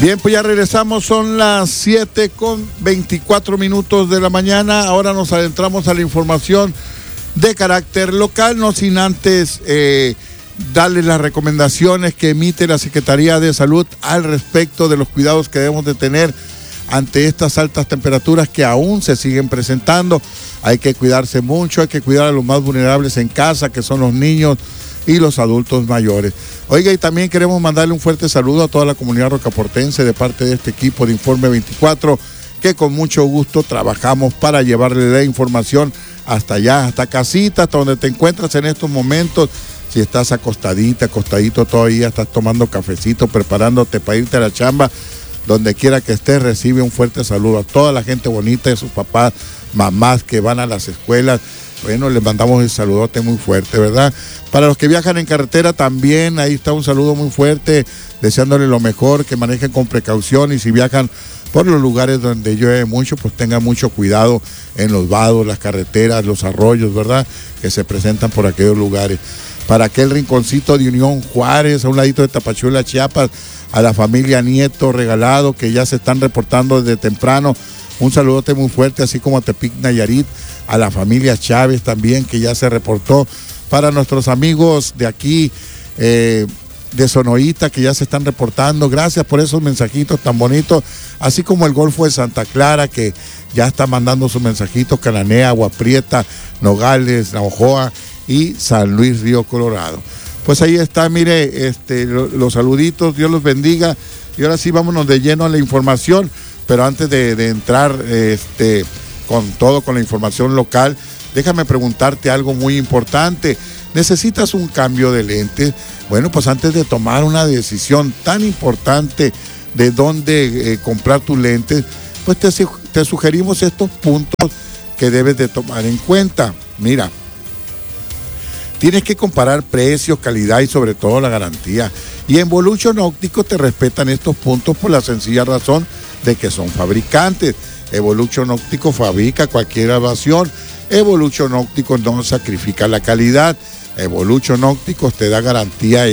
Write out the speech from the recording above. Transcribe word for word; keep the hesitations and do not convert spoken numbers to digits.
Bien, pues ya regresamos, son las siete con veinticuatro minutos de la mañana. Ahora nos adentramos a la información de carácter local, no sin antes eh, darles las recomendaciones que emite la Secretaría de Salud al respecto de los cuidados que debemos de tener ante estas altas temperaturas que aún se siguen presentando. Hay que cuidarse mucho, hay que cuidar a los más vulnerables en casa, que son los niños y los adultos mayores. Oiga, y también queremos mandarle un fuerte saludo a toda la comunidad rocaportense de parte de este equipo de Informe veinticuatro, que con mucho gusto trabajamos para llevarle la información hasta allá, hasta casita, hasta donde te encuentras en estos momentos. Si estás acostadita, acostadito todavía, estás tomando cafecito, preparándote para irte a la chamba, donde quiera que estés, recibe un fuerte saludo a toda la gente bonita, de sus papás, mamás que van a las escuelas. Bueno, les mandamos el saludote muy fuerte, ¿verdad? Para los que viajan en carretera también, ahí está un saludo muy fuerte, deseándole lo mejor, que manejen con precaución, y si viajan por los lugares donde llueve mucho, pues tengan mucho cuidado en los vados, las carreteras, los arroyos, ¿verdad?, que se presentan por aquellos lugares. Para aquel rinconcito de Unión Juárez, a un ladito de Tapachula, Chiapas, a la familia Nieto Regalado, que ya se están reportando desde temprano, un saludote muy fuerte, así como a Tepic, Nayarit, a la familia Chávez también, que ya se reportó. Para nuestros amigos de aquí, eh, de Sonoita, que ya se están reportando, gracias por esos mensajitos tan bonitos, así como el Golfo de Santa Clara, que ya está mandando sus mensajitos, Cananea, Agua Prieta, Nogales, Navajoa y San Luis Río Colorado. Pues ahí está, mire, este, lo, los saluditos, Dios los bendiga, y ahora sí vámonos de lleno a la información, pero antes de, de entrar este, con todo, con la información local, déjame preguntarte algo muy importante. ¿Necesitas un cambio de lentes? Bueno, pues antes de tomar una decisión tan importante de dónde eh, comprar tus lentes, pues te, te sugerimos estos puntos que debes de tomar en cuenta. Mira, tienes que comparar precios, calidad y sobre todo la garantía. Y en Evolution Ópticos te respetan estos puntos por la sencilla razón de que son fabricantes. Evolution Ópticos fabrica cualquier graduación. Evolution Ópticos no sacrifica la calidad. Evolution Ópticos te da garantía